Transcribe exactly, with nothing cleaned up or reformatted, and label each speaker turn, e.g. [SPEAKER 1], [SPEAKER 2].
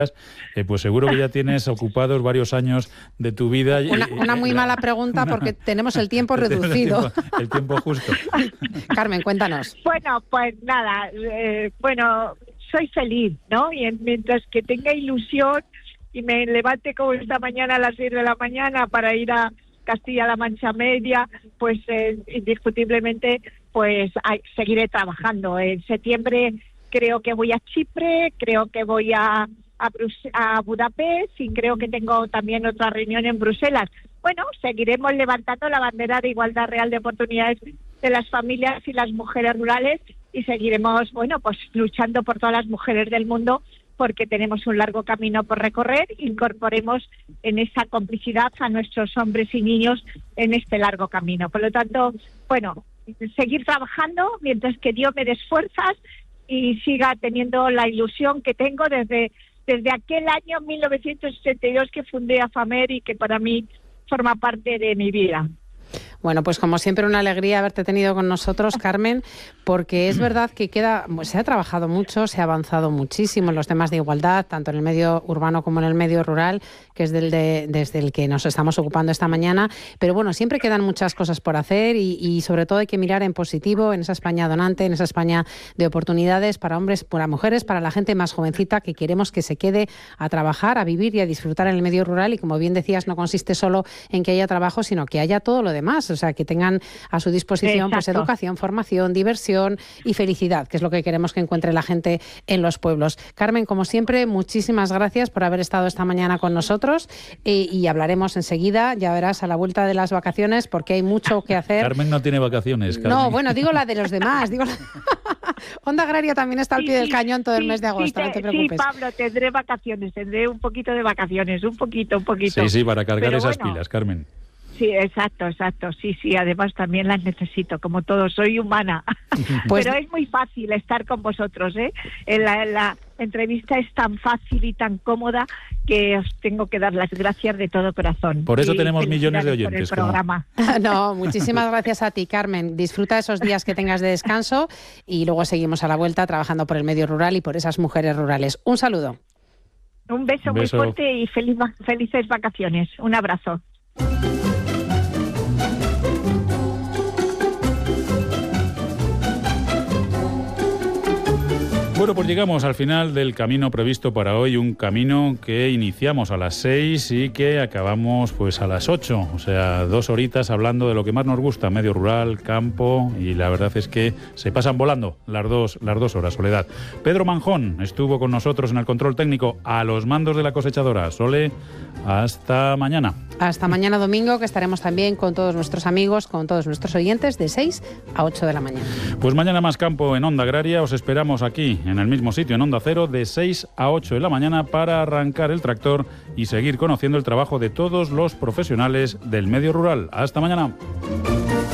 [SPEAKER 1] Eh, pues seguro que ya tienes ocupados varios años de tu vida.
[SPEAKER 2] Una, una muy mala pregunta porque tenemos el tiempo reducido.
[SPEAKER 1] El tiempo, el tiempo justo.
[SPEAKER 2] Carmen, cuéntanos.
[SPEAKER 3] Bueno, pues nada, eh, bueno, soy feliz, ¿no? Y en, mientras que tenga ilusión y me levante como esta mañana a las seis de la mañana para ir a Castilla-La Mancha Media, pues eh, indiscutiblemente pues hay, seguiré trabajando. En septiembre creo que voy a Chipre, creo que voy a A, Brus- a Budapest y creo que tengo también otra reunión en Bruselas. Bueno, seguiremos levantando la bandera de igualdad real de oportunidades de las familias y las mujeres rurales y seguiremos, bueno, pues luchando por todas las mujeres del mundo porque tenemos un largo camino por recorrer. Incorporemos en esa complicidad a nuestros hombres y niños en este largo camino. Por lo tanto, bueno, seguir trabajando mientras que Dios me dé fuerzas y siga teniendo la ilusión que tengo desde Desde aquel año mil novecientos sesenta y dos que fundé AFAMER y que para mí forma parte de mi vida.
[SPEAKER 2] Bueno, pues como siempre una alegría haberte tenido con nosotros, Carmen, porque es verdad que queda, se ha trabajado mucho, se ha avanzado muchísimo en los temas de igualdad, tanto en el medio urbano como en el medio rural, que es del de, desde el que nos estamos ocupando esta mañana, pero bueno, siempre quedan muchas cosas por hacer y, y sobre todo hay que mirar en positivo en esa España donante, en esa España de oportunidades para hombres, para mujeres, para la gente más jovencita que queremos que se quede a trabajar, a vivir y a disfrutar en el medio rural y como bien decías, no consiste solo en que haya trabajo, sino que haya todo lo demás. O sea, que tengan a su disposición pues educación, formación, diversión y felicidad, que es lo que queremos que encuentre la gente en los pueblos. Carmen, como siempre, muchísimas gracias por haber estado esta mañana con nosotros y, y hablaremos enseguida, ya verás, a la vuelta de las vacaciones, porque hay mucho que hacer.
[SPEAKER 1] Carmen no tiene vacaciones, Carmen.
[SPEAKER 2] No, bueno, digo la de los demás. Digo la... Onda Agraria también está al pie
[SPEAKER 3] sí,
[SPEAKER 2] del cañón todo
[SPEAKER 3] sí,
[SPEAKER 2] el mes de agosto,
[SPEAKER 3] sí,
[SPEAKER 2] no te preocupes.
[SPEAKER 3] Sí, Pablo, tendré vacaciones, tendré un poquito de vacaciones, un poquito, un poquito.
[SPEAKER 1] Sí, sí, para cargar
[SPEAKER 3] Pero
[SPEAKER 1] esas
[SPEAKER 3] bueno,
[SPEAKER 1] pilas, Carmen.
[SPEAKER 3] Sí, exacto, exacto. Sí, sí, además también las necesito, como todos, soy humana.
[SPEAKER 2] Pues...
[SPEAKER 3] Pero es muy fácil estar con vosotros, ¿eh? En la, en la entrevista es tan fácil y tan cómoda que os tengo que dar las gracias de todo corazón.
[SPEAKER 1] Por eso
[SPEAKER 3] y
[SPEAKER 1] tenemos millones de oyentes.
[SPEAKER 3] Por el programa.
[SPEAKER 2] No, muchísimas gracias a ti, Carmen. Disfruta esos días que tengas de descanso y luego seguimos a la vuelta trabajando por el medio rural y por esas mujeres rurales. Un saludo.
[SPEAKER 3] Un beso,
[SPEAKER 1] Un beso.
[SPEAKER 3] muy fuerte y feliz, felices vacaciones. Un abrazo.
[SPEAKER 1] Bueno, pues llegamos al final del camino previsto para hoy, un camino que iniciamos a las seis y que acabamos pues a las ocho, o sea, dos horitas hablando de lo que más nos gusta, medio rural, campo, y la verdad es que se pasan volando las dos, las dos horas, Soledad. Pedro Manjón estuvo con nosotros en el control técnico a los mandos de la cosechadora. Sole, hasta mañana.
[SPEAKER 2] Hasta mañana domingo, que estaremos también con todos nuestros amigos, con todos nuestros oyentes, de seis a ocho de la mañana.
[SPEAKER 1] Pues mañana más campo en Onda Agraria, os esperamos aquí, en el mismo sitio, en Onda Cero, de seis a ocho de la mañana para arrancar el tractor y seguir conociendo el trabajo de todos los profesionales del medio rural. Hasta mañana.